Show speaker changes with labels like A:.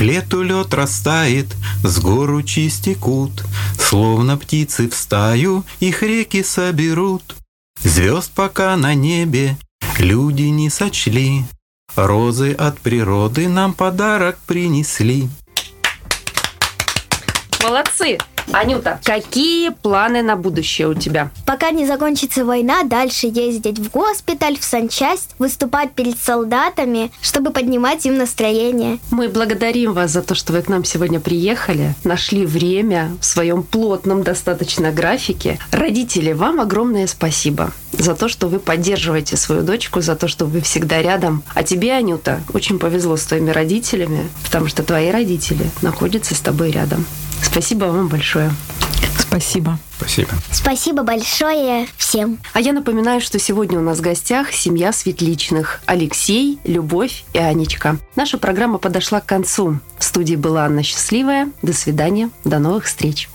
A: лету лед растает, с гор ручьи текут, словно птицы в стаю их реки соберут. Звезд пока на небе люди не сочли, розы от природы нам подарок принесли.
B: Молодцы! Анюта, какие планы на будущее у тебя?
C: Пока не закончится война, дальше ездить в госпиталь, в санчасть, выступать перед солдатами, чтобы поднимать им настроение.
B: Мы благодарим вас за то, что вы к нам сегодня приехали, нашли время в своем плотном достаточно графике. Родители, вам огромное спасибо за то, что вы поддерживаете свою дочку, за то, что вы всегда рядом. А тебе, Анюта, очень повезло с твоими родителями, потому что твои родители находятся с тобой рядом. Спасибо вам большое.
D: Спасибо.
A: Спасибо.
C: Спасибо большое всем.
B: А я напоминаю, что сегодня у нас в гостях семья Светличных. Алексей, Любовь и Анечка. Наша программа подошла к концу. В студии была Анна Счастливая. До свидания. До новых встреч.